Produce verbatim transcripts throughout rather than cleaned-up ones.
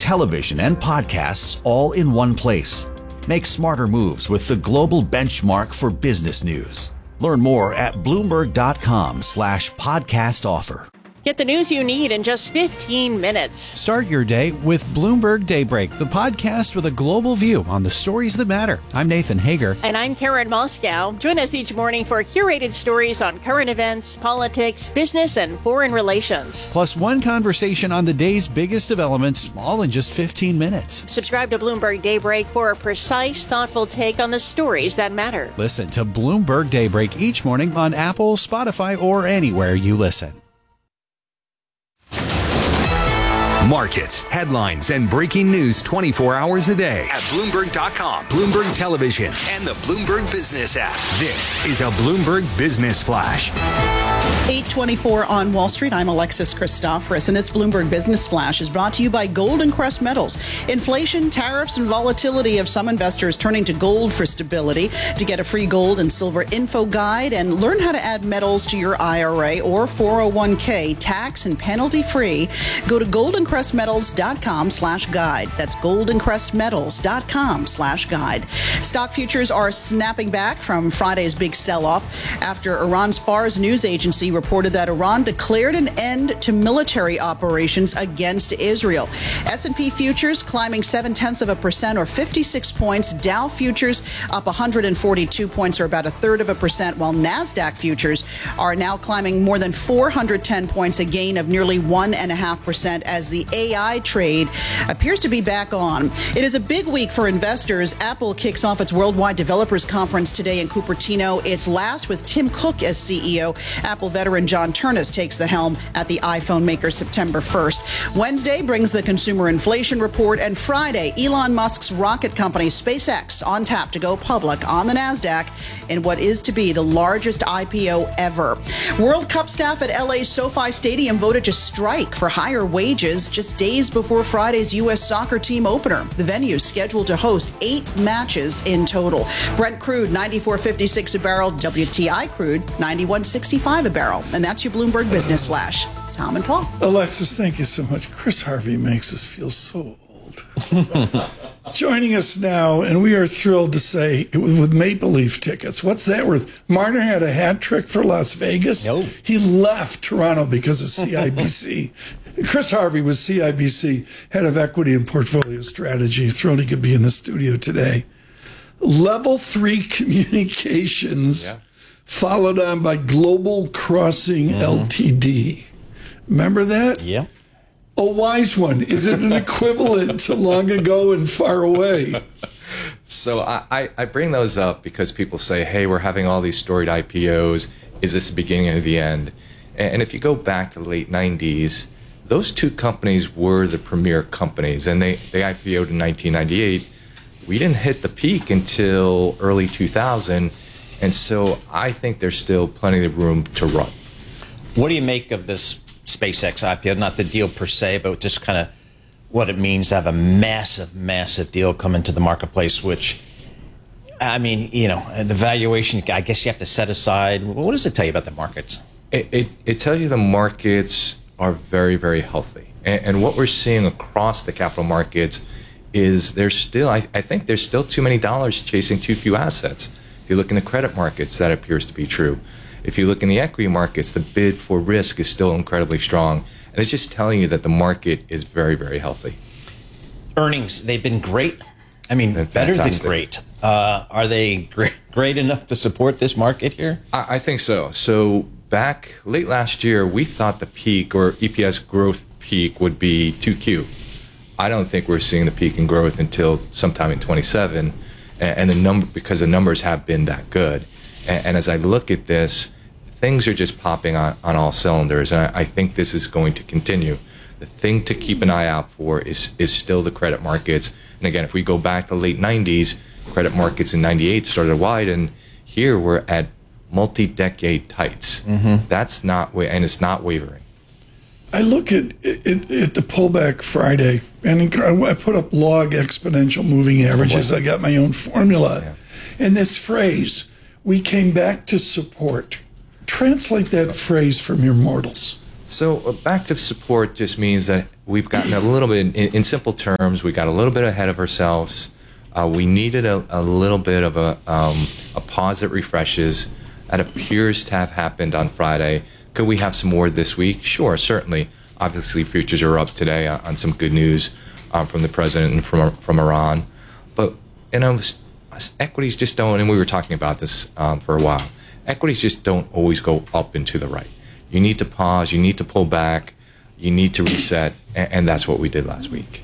television, and podcasts all in one place. Make smarter moves with the global benchmark for business news. Learn more at Bloomberg.com slash podcast offer. Get the news you need in just fifteen minutes. Start your day with Bloomberg Daybreak, the podcast with a global view on the stories that matter. I'm Nathan Hager. And I'm Karen Moscow. Join us each morning for curated stories on current events, politics, business, and foreign relations. Plus one conversation on the day's biggest developments, all in just fifteen minutes. Subscribe to Bloomberg Daybreak for a precise, thoughtful take on the stories that matter. Listen to Bloomberg Daybreak each morning on Apple, Spotify, or anywhere you listen. Markets, headlines, and breaking news twenty-four hours a day at Bloomberg dot com, Bloomberg Television, and the Bloomberg Business app. This is a Bloomberg Business Flash. eight twenty-four on Wall Street. I'm Alexis Christoforous, and this Bloomberg Business Flash is brought to you by Golden Crest Metals. Inflation, tariffs, and volatility have some investors turning to gold for stability. To get a free gold and silver info guide and learn how to add metals to your I R A or four oh one k tax and penalty free, go to golden crest metals dot com slash guide. That's golden crest metals dot com slash guide. Stock futures are snapping back from Friday's big sell-off after Iran's Fars news agency reported that Iran declared an end to military operations against Israel. S and P futures climbing seven-tenths of a percent or fifty-six points. Dow futures up one hundred forty-two points or about a third of a percent, while NASDAQ futures are now climbing more than four hundred ten points, a gain of nearly one point five percent as the A I trade appears to be back on. It is a big week for investors. Apple kicks off its Worldwide Developers Conference today in Cupertino. It's last with Tim Cook as C E O. Apple veteran John Ternus takes the helm at the iPhone maker September first. Wednesday brings the consumer inflation report, and Friday, Elon Musk's rocket company SpaceX on tap to go public on the NASDAQ in what is to be the largest I P O ever. World Cup staff at L A's SoFi Stadium voted to strike for higher wages just days before Friday's U S soccer team opener. The venue is scheduled to host eight matches in total. Brent crude ninety-four fifty-six a barrel, W T I crude ninety-one sixty-five a barrel. And that's your Bloomberg Business Flash. Tom and Paul. Alexis, thank you so much. Chris Harvey makes us feel so old. Joining us now, and we are thrilled to say, with Maple Leaf tickets. What's that worth? Marner had a hat trick for Las Vegas. Nope. He left Toronto because of C I B C. Chris Harvey was C I B C head of equity and portfolio strategy. Thrilled he could be in the studio today. Level three communications, yeah. Followed on by Global Crossing mm-hmm. L T D. Remember that? Yeah. A wise one. Is it an equivalent to long ago and far away? So I, I bring those up because people say, hey, we're having all these storied I P Os. Is this the beginning or the end? And if you go back to the late nineties, those two companies were the premier companies, and they, they I P O'd in nineteen ninety-eight. We didn't hit the peak until early two thousand, and so I think there's still plenty of room to run. What do you make of this SpaceX I P O? Not the deal per se, but just kind of what it means to have a massive, massive deal come into the marketplace, which, I mean, you know, the valuation, I guess you have to set aside. What does it tell you about the markets? It, it, it tells you the markets are very, very healthy. And, and what we're seeing across the capital markets is there's still, I, I think there's still too many dollars chasing too few assets. If you look in the credit markets, that appears to be true. If you look in the equity markets, the bid for risk is still incredibly strong. And it's just telling you that the market is very, very healthy. Earnings, they've been great. I mean, better than great. Uh, are they great, great enough to support this market here? I, I think so. So back late last year, we thought the peak or E P S growth peak would be two Q. I don't think we're seeing the peak in growth until sometime in twenty-seven, and, and the number because the numbers have been that good. And, and as I look at this, things are just popping on, on all cylinders, and I, I think this is going to continue. The thing to keep an eye out for is is still the credit markets. And again, if we go back to the late nineties, credit markets in ninety-eight started wide, and here we're at multi-decade tights. Mm-hmm. That's not, and it's not wavering. I look at, at, at the pullback Friday, and I put up log exponential moving averages. I got my own formula. Yeah. And this phrase, we came back to support. Translate that phrase from your mortals. So uh, back to support just means that we've gotten a little bit, in, in simple terms, we got a little bit ahead of ourselves. Uh, we needed a, a little bit of a, um, a pause that refreshes. That appears to have happened on Friday. Could we have some more this week? Sure, certainly. Obviously, futures are up today on, on some good news um, from the president and from from Iran. But, you know, equities just don't, and we were talking about this um, for a while, equities just don't always go up and to the right. You need to pause, you need to pull back, you need to reset, and, and that's what we did last week.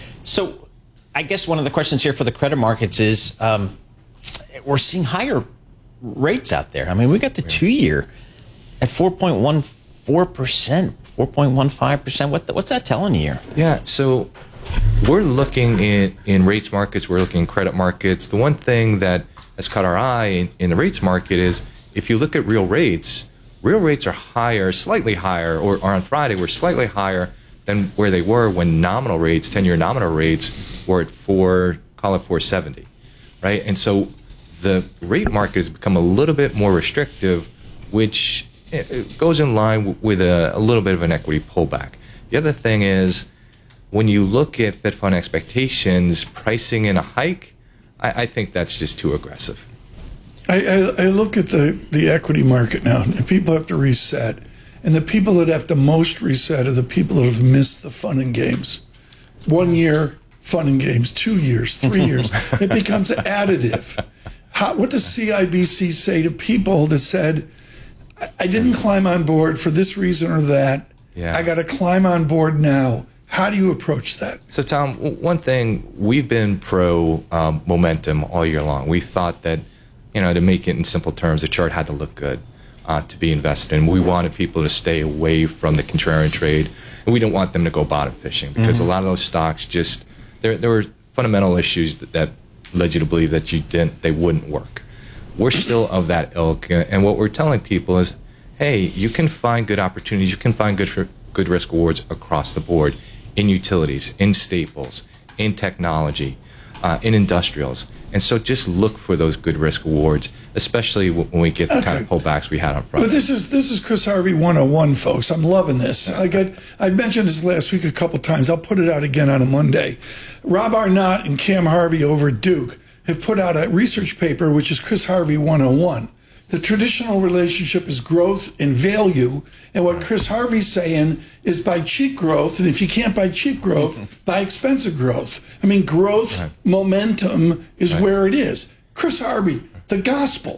So I guess one of the questions here for the credit markets is um, we're seeing higher rates out there. I mean, we got the two-year at four point one four percent, four point one five percent. What the, what's that telling you here? Yeah, so we're looking in, in rates markets, we're looking in credit markets. The one thing that has caught our eye in, in the rates market is if you look at real rates, real rates are higher, slightly higher, or, or on Friday were slightly higher than where they were when nominal rates, ten-year nominal rates, were at four, call it four seventy, right? And so the rate market has become a little bit more restrictive, which it goes in line with a, a little bit of an equity pullback. The other thing is, when you look at Fed fund expectations, pricing in a hike, I, I think that's just too aggressive. I, I, I look at the, the equity market now, and people have to reset. And the people that have to most reset are the people that have missed the fun and games. One year, fun and games. Two years, three years. It becomes additive. How, what does C I B C say to people that said, I, I didn't climb on board for this reason or that. Yeah. I got to climb on board now. How do you approach that? So, Tom, one thing, we've been pro um, momentum all year long. We thought that, you know, to make it in simple terms, the chart had to look good uh, to be invested in. We wanted people to stay away from the contrarian trade, and we don't want them to go bottom fishing because mm-hmm. a lot of those stocks just, there there were fundamental issues that, that led you to believe that you didn't, they wouldn't work. We're still of that ilk, and what we're telling people is, hey, you can find good opportunities, you can find good good risk rewards across the board in utilities, in staples, in technology, uh, in industrials. And so just look for those good risk rewards, especially when we get the okay. kind of pullbacks we had on Friday. But this is this is Chris Harvey one oh one, folks. I'm loving this. I got, I've mentioned this last week a couple times. I'll put it out again on a Monday. Rob Arnott and Cam Harvey over at Duke have put out a research paper, which is Chris Harvey one oh one. The traditional relationship is growth and value. And what Chris Harvey's saying is buy cheap growth. And if you can't buy cheap growth, buy expensive growth. I mean, growth right. momentum is right. where it is. Chris Harvey, the gospel.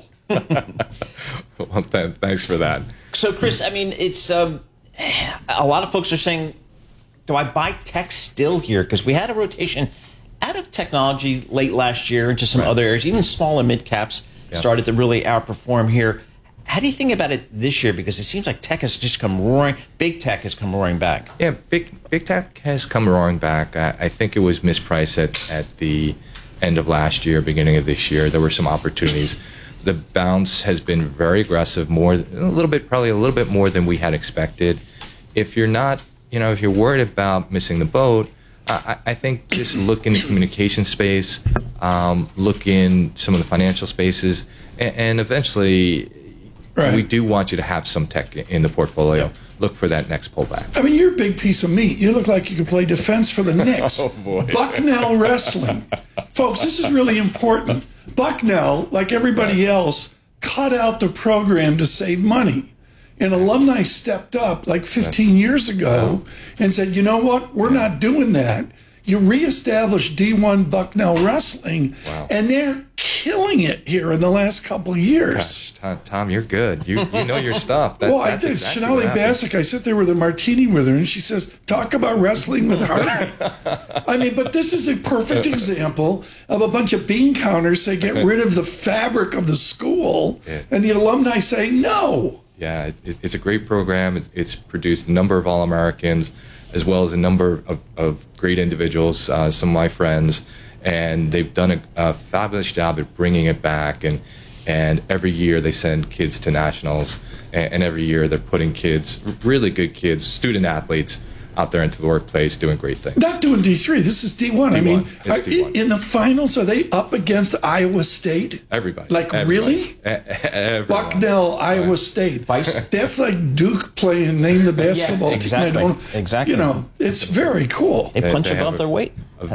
Well, th- thanks for that. So, Chris, I mean, it's um, a lot of folks are saying, do I buy tech still here? Because we had a rotation out of technology late last year into some right. other areas, even small and mid caps. Yep. Started to really outperform here. How do you think about it this year? Because it seems like tech has just come roaring. Big tech has come roaring back. Yeah, big big tech has come roaring back. I, I think it was mispriced at, at the end of last year, beginning of this year. There were some opportunities. The bounce has been very aggressive, more a little bit, probably a little bit more than we had expected. If you're not, you know, if you're worried about missing the boat, I, I think just look in the communication space, um, look in some of the financial spaces, and, and eventually right. we do want you to have some tech in the portfolio. Look for that next pullback. I mean, you're a big piece of meat. You look like you could play defense for the Knicks. Oh, boy. Bucknell Wrestling. Folks, this is really important. Bucknell, like everybody else, cut out the program to save money. And alumni stepped up like fifteen years ago and said, you know what, we're not doing that. You reestablished D one Bucknell Wrestling, wow. and they're killing it here in the last couple of years. Gosh, Tom, Tom, you're good. You you know your stuff. That, well, I did. Exactly Shonali Bassick, I sit there with a martini with her, and she says, talk about wrestling with Harvey. I mean, but this is a perfect example of a bunch of bean counters say, get rid of the fabric of the school, yeah. and the alumni say, no. Yeah, it, it's a great program. It's, it's produced a number of All-Americans, as well as a number of, of great individuals, uh, some of my friends, and they've done a, a fabulous job at bringing it back. And and every year they send kids to nationals, and, and every year they're putting kids, really good kids, student athletes, out there into the workplace doing great things. Not doing D three. This is D one. D one. I mean, It's are- D one. in the finals, are they up against Iowa State? Everybody. Like, Everybody. really? E- everyone. Bucknell, Iowa State. That's like Duke playing name the basketball Yeah, exactly. team. I don't, Exactly. You know, it's very cool. They They- punch they above have their a- weight.